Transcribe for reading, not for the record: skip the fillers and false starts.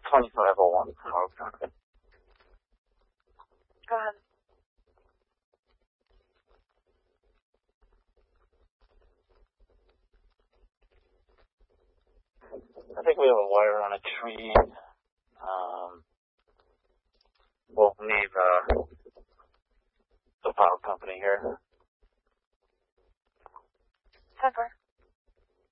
2501. Go ahead. I think we have a wire on a tree. We'll need the power company here. 10-4.